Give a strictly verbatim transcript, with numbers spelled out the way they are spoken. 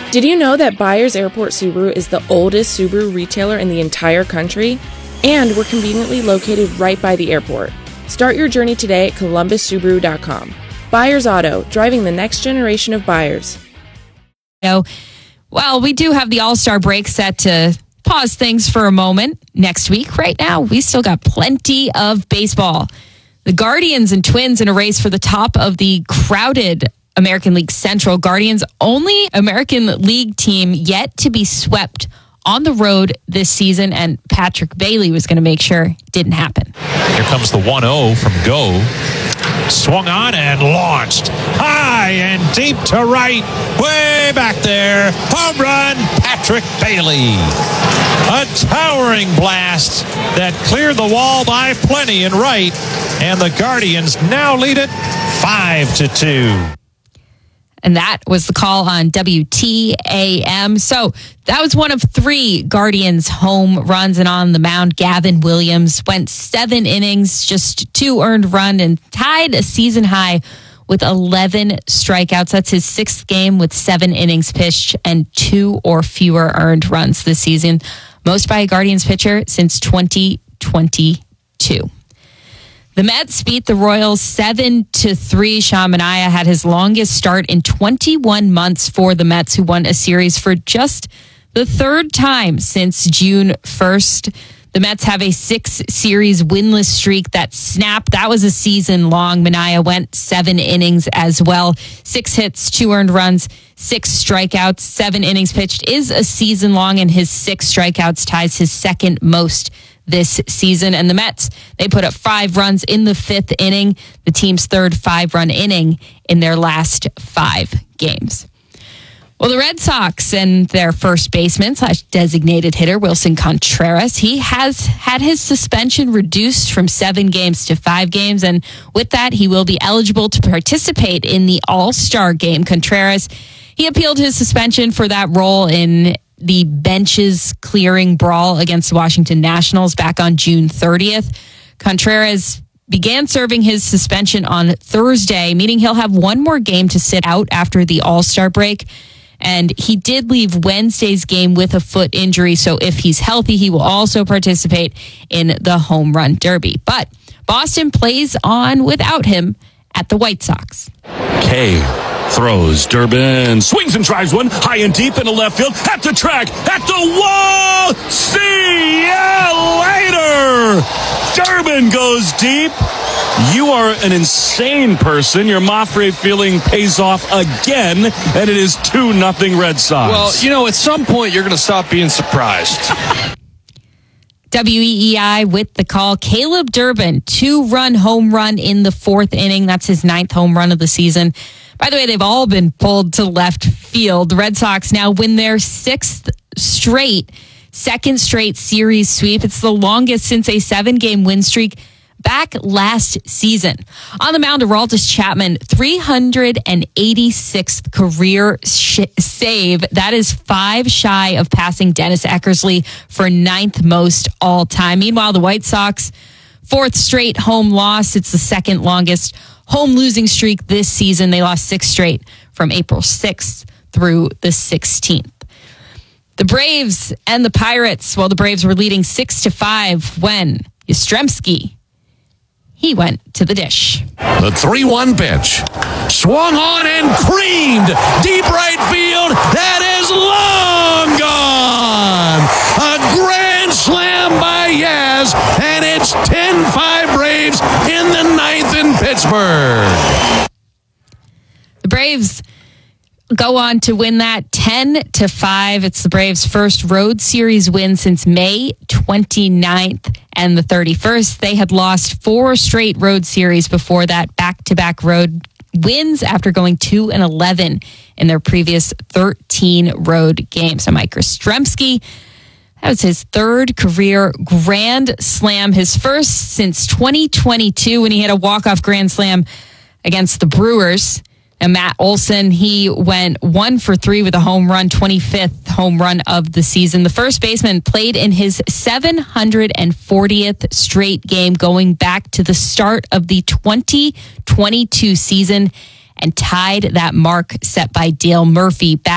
Did you know that Byers Airport Subaru is the oldest Subaru retailer in the entire country? And we're conveniently located right by the airport. Start your journey today at columbus subaru dot com. Byers Auto, driving the next generation of buyers. No. Well, we do have the All-Star break set to pause things for a moment next week. Right now, we still got plenty of baseball. The Guardians and Twins in a race for the top of the crowded American League Central. Guardians, only American League team yet to be swept on the road this season, and Patrick Bailey was going to make sure it didn't happen. Here comes the one oh from Go. Swung on and launched high and deep to right, way back there. Home run, Patrick Bailey. A towering blast that cleared the wall by plenty in right, and the Guardians now lead it five to two. And that was the call on W T A M. So that was one of three Guardians home runs. And on the mound, Gavin Williams went seven innings, just two earned run, and tied a season high with eleven strikeouts. That's his sixth game with seven innings pitched and two or fewer earned runs this season. Most by a Guardians pitcher since twenty twenty-two. The Mets beat the Royals seven to three. Sean Manaea had his longest start in twenty-one months for the Mets, who won a series for just the third time since June first. The Mets have a six-series winless streak that snapped. That was a season long. Manaea went seven innings as well. Six hits, two earned runs, six strikeouts, seven innings pitched is a season long, and his six strikeouts ties his second most this season. And the Mets, they put up five runs in the fifth inning, the team's third five-run inning in their last five games. Well, the Red Sox and their first baseman slash designated hitter, Wilson Contreras, he has had his suspension reduced from seven games to five games. And with that, he will be eligible to participate in the All-Star game. Contreras, he appealed his suspension for that role in the benches clearing brawl against the Washington Nationals back on June thirtieth. Contreras began serving his suspension on Thursday, meaning he'll have one more game to sit out after the All-Star break. And he did leave Wednesday's game with a foot injury, so if he's healthy, he will also participate in the Home Run Derby. But Boston plays on without him at the White Sox. K throws. Durbin swings and drives one high and deep into left field. At the track, at the wall. See ya later. Durbin goes deep. You are an insane person. Your Mafre feeling pays off again, and it is two nothing Red Sox. Well, you know, at some point you're going to stop being surprised. W E E I with the call. Caleb Durbin, two-run home run in the fourth inning. That's his ninth home run of the season. By the way, they've all been pulled to left field. The Red Sox now win their sixth straight, second straight series sweep. It's the longest since a seven-game win streak back last season. On the mound, Aroldis Chapman, three hundred eighty-sixth career sh- save. That is five shy of passing Dennis Eckersley for ninth most all time. Meanwhile, the White Sox, fourth straight home loss. It's the second longest home losing streak this season. They lost six straight from April sixth through the sixteenth. The Braves and the Pirates, well, the Braves were leading six to five when Yastrzemski, he went to the dish. The three one pitch. Swung on and creamed. Deep right field. That is long gone. A grand slam by Yaz. And it's ten five Braves in the ninth in Pittsburgh. The Braves go on to win that ten to five. It's the Braves' first road series win since May twenty-ninth and the thirty-first. They had lost four straight road series before that, back-to-back road wins after going two and eleven in their previous thirteen road games. So Mike Yastrzemski, that was his third career grand slam, his first since twenty twenty-two when he had a walk-off grand slam against the Brewers. And Matt Olson, he went one for three with a home run, twenty-fifth home run of the season. The first baseman played in his seven hundred fortieth straight game going back to the start of the twenty twenty-two season and tied that mark set by Dale Murphy back